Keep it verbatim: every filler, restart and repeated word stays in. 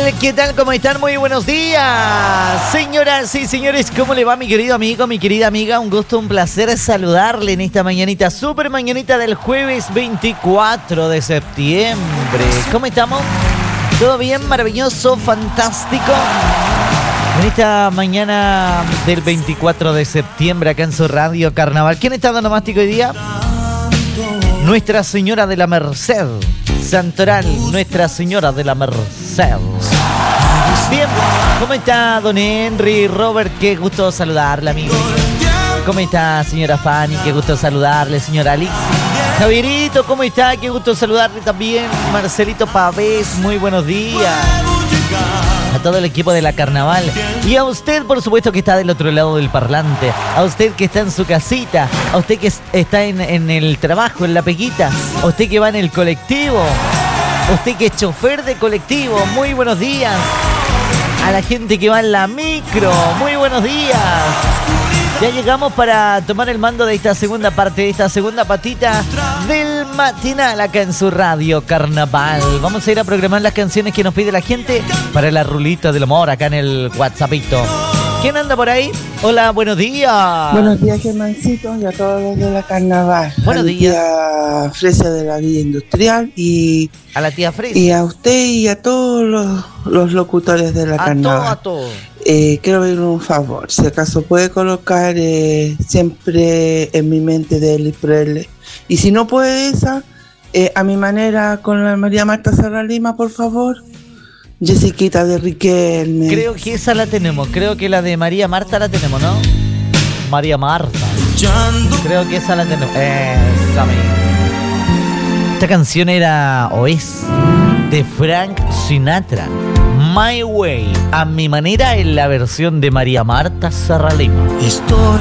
tal? ¿Qué tal? ¿Cómo están? Muy buenos días. Señoras y señores, ¿cómo le va mi querido amigo, mi querida amiga? Un gusto, un placer saludarle en esta mañanita, super mañanita del jueves veinticuatro de septiembre. ¿Cómo estamos? ¿Todo bien? Maravilloso, fantástico. En esta mañana del veinticuatro de septiembre acá en su radio Carnaval. ¿Quién está dando mástico hoy día? Nuestra Señora de la Merced. Santoral, Nuestra Señora de la Merced. Bien, ¿cómo está don Henry, Robert? Qué gusto saludarle, amigo. ¿Cómo está, señora Fanny? Qué gusto saludarle, señora Alix. Javierito, ¿cómo está? Qué gusto saludarle también. Marcelito Pavés, muy buenos días. A todo el equipo de la Carnaval. Y a usted, por supuesto, que está del otro lado del parlante. A usted que está en su casita. A usted que está en, en el trabajo, en la peguita. A usted que va en el colectivo. A usted que es chofer de colectivo. Muy buenos días. A la gente que va en la micro. Muy buenos días. Ya llegamos para tomar el mando de esta segunda parte, de esta segunda patita del matinal acá en su radio Carnaval. Vamos a ir a programar las canciones que nos pide la gente para la rulita del amor acá en el WhatsAppito. ¿Quién anda por ahí? Hola, buenos días. Buenos días, Germancito, y a todos los de la Carnaval. Buenos días. A la tía Fresia de la Vida Industrial y a la tía Fresia. Y a usted y a todos los, los locutores de la a Carnaval. Todo, a todos. Eh, quiero pedirle un favor. Si acaso puede colocar eh, siempre en mi mente de Elvis Presley. Y si no puede esa, eh, a mi manera con la María Marta Serra Lima, por favor. Jessiquita de Riquelme. Creo que esa la tenemos. Creo que la de María Marta la tenemos, ¿no? María Marta. Creo que esa la tenemos. Esa misma. Esta canción era, o es, de Frank Sinatra. My Way, a mi manera, en la versión de María Marta Serra Lima. Estoy